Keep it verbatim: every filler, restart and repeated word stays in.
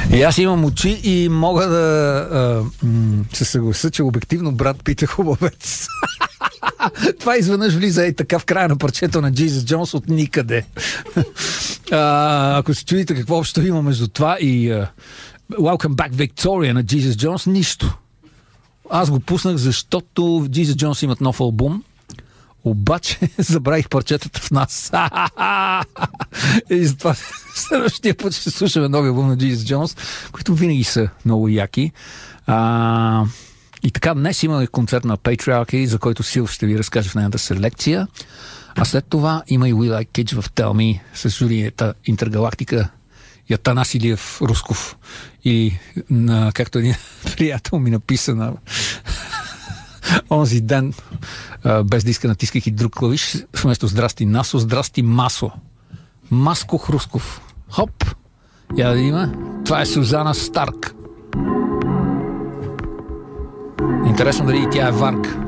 И аз имам очи и мога да а, м- се съглася, че обективно брат Пит е хубавец. Това изведнъж влиза и така в края на парчето на Jesus Jones от никъде. а, ако се чудите какво общо има между това и а, Welcome Back Victoria на Jesus Jones, нищо. Аз го пуснах, защото Jesus Jones имат нов албум, обаче забравих парчетата в нас. И затова следващия път ще слушаме нови албум на Jesus Jones, които винаги са много яки. А, и така, днес имаме концерт на Patriarchy, за който Сил ще ви разкаже в нейната селекция. А след това има и We Like Kids в Tell Me с журията Интергалактика и Атанас Илиев Русков. И на, както един приятел ми написа на онзи ден, без да иска натискайки друг клавиш, вместо здрасти Насо, здрасти Масо. Маско Хрусков. Хоп! Я да има. Това е Сузана Старк. Интересно дали и тя е варк.